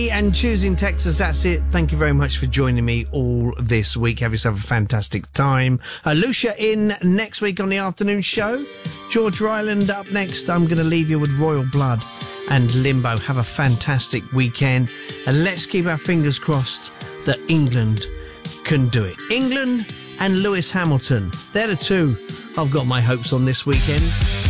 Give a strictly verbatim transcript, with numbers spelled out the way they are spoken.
And choosing Texas, that's it. Thank you very much for joining me all this week. Have yourself a fantastic time. Uh, Lucia in next week on the afternoon show. George Ryland up next. I'm going to leave you with Royal Blood and Limbo. Have a fantastic weekend. And let's keep our fingers crossed that England can do it. England and Lewis Hamilton. They're the two I've got my hopes on this weekend.